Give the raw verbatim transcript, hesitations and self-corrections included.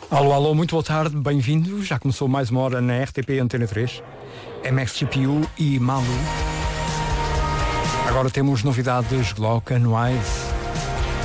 Alô, alô, muito boa tarde, bem-vindo. Já começou mais uma hora na R T P Antena três. M X G P U e Malu. Agora temos novidades Glock and Wise.